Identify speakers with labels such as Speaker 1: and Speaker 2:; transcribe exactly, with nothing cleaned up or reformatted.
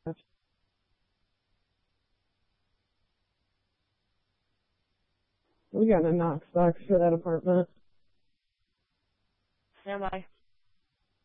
Speaker 1: We got a Knox box for that apartment.
Speaker 2: Am I?